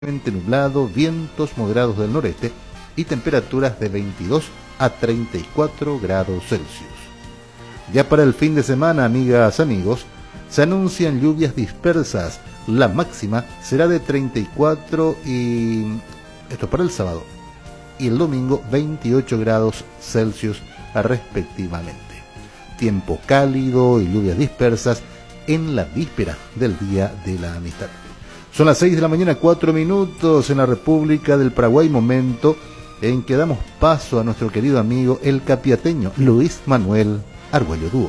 nublado, vientos moderados del noreste y temperaturas de 22 a 34 grados Celsius. Ya para el fin de semana, amigas, amigos, se anuncian lluvias dispersas. La máxima será de 34 y... esto para el sábado. Y el domingo 28 grados Celsius respectivamente. Tiempo cálido y lluvias dispersas en la víspera del Día de la Amistad. Son las 6 de la mañana, 4 minutos en la República del Paraguay, momento en que damos paso a nuestro querido amigo el capiateño Luis Manuel Argüello Dúo.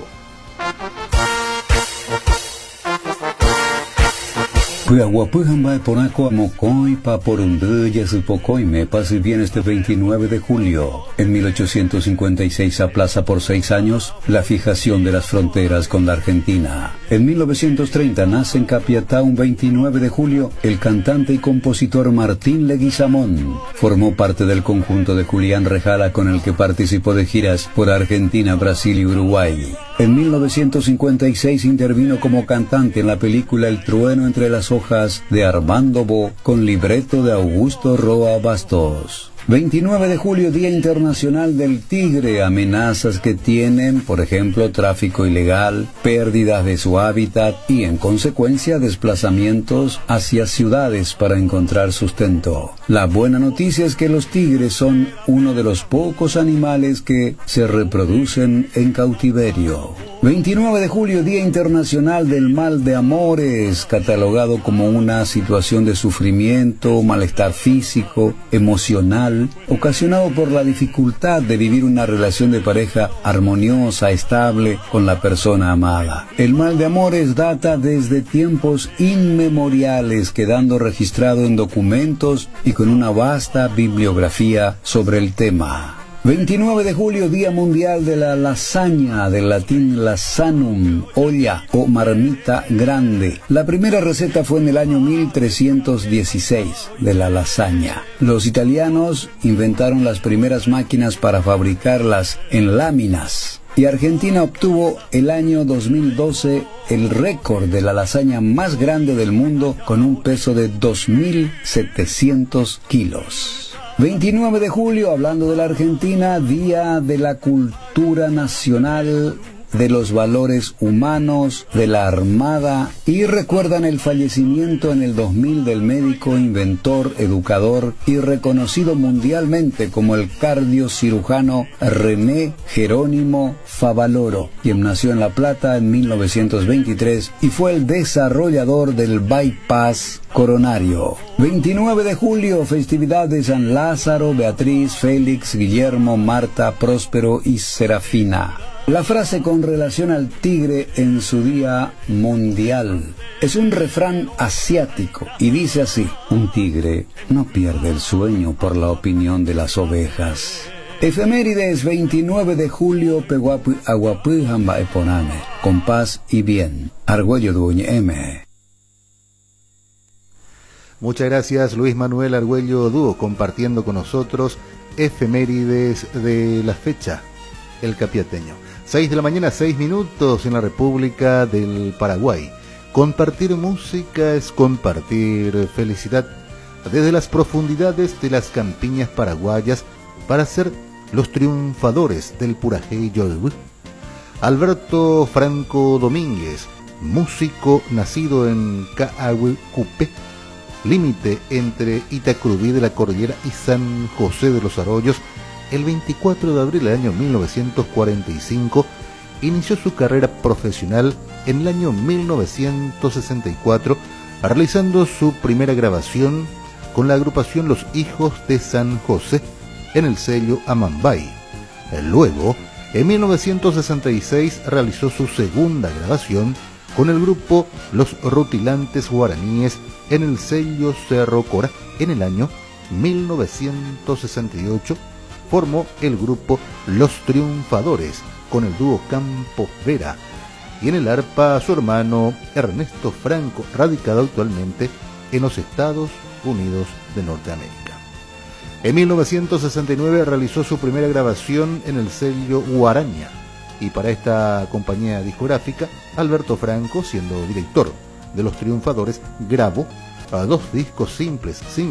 Puyahuapujamba ponaco amocoy pa porundaya supocoy me pase bien este 29 de julio. En 1856 aplaza por 6 años la fijación de las fronteras con la Argentina. En 1930 nace en Capiatá un 29 de julio el cantante y compositor Martín Leguizamón. Formó parte del conjunto de Julián Rejala con el que participó de giras por Argentina, Brasil y Uruguay. En 1956 intervino como cantante en la película El trueno entre las hojas de Armando Bo con libreto de Augusto Roa Bastos. 29 de julio, Día Internacional del Tigre, amenazas que tienen, por ejemplo, tráfico ilegal, pérdidas de su hábitat y, en consecuencia, desplazamientos hacia ciudades para encontrar sustento. La buena noticia es que los tigres son uno de los pocos animales que se reproducen en cautiverio. 29 de julio, Día Internacional del Mal de Amores, catalogado como una situación de sufrimiento, malestar físico, emocional, ocasionado por la dificultad de vivir una relación de pareja armoniosa, estable con la persona amada. El mal de amores data desde tiempos inmemoriales, quedando registrado en documentos y con una vasta bibliografía sobre el tema. 29 de julio, Día Mundial de la Lasaña, del latín lasanum, olla o marmita grande. La primera receta fue en el año 1316 de la lasaña. Los italianos inventaron las primeras máquinas para fabricarlas en láminas. Y Argentina obtuvo el año 2012 el récord de la lasaña más grande del mundo con un peso de 2.700 kilos. 29 de julio, hablando de la Argentina, Día de la Cultura Nacional, de los valores humanos, de la Armada, y recuerdan el fallecimiento en el 2000 del médico, inventor, educador y reconocido mundialmente como el cardiocirujano René Jerónimo Favaloro, quien nació en La Plata en 1923 y fue el desarrollador del bypass coronario. 29 de julio, festividad de San Lázaro, Beatriz, Félix, Guillermo, Marta, Próspero y Serafina. La frase con relación al tigre en su día mundial es un refrán asiático y dice así: un tigre no pierde el sueño por la opinión de las ovejas. Efemérides 29 de julio, Peguapu Aguapu Jamba Eponame, con paz y bien. Argüello Dueñe M. Muchas gracias, Luis Manuel Argüello Dúo, compartiendo con nosotros efemérides de la fecha, el capiateño. 6 de la mañana, 6 minutos en la República del Paraguay. Compartir música es compartir felicidad desde las profundidades de las campiñas paraguayas para ser los triunfadores del Purajé Yolbu. Alberto Franco Domínguez, músico nacido en Caahuicupé, límite entre Itacurubí de la Cordillera y San José de los Arroyos, el 24 de abril del año 1945, inició su carrera profesional en el año 1964, realizando su primera grabación con la agrupación Los Hijos de San José en el sello Amambay. Luego, en 1966, realizó su segunda grabación con el grupo Los Rutilantes Guaraníes en el sello Cerro Cora. En el año 1968, formó el grupo Los Triunfadores con el dúo Campos Vera, y en el arpa su hermano Ernesto Franco, radicado actualmente en los Estados Unidos de Norteamérica. En 1969 realizó su primera grabación en el sello Guaraña, y para esta compañía discográfica, Alberto Franco, siendo director de Los Triunfadores, grabó 2 discos simples, sin